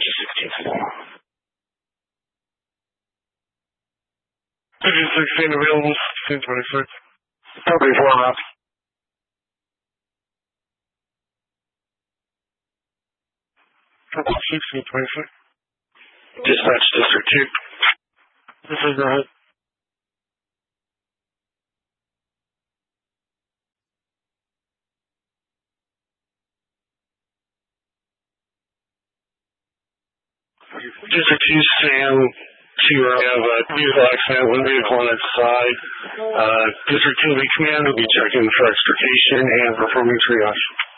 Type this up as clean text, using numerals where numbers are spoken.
District 16 available, 1626. Copy 4 maps. Triple 1626. Dispatch District 2. This is right. District 2, Sam, we have a vehicle accident, one vehicle on its side. District 2 Command will be checking for extrication and performing triage.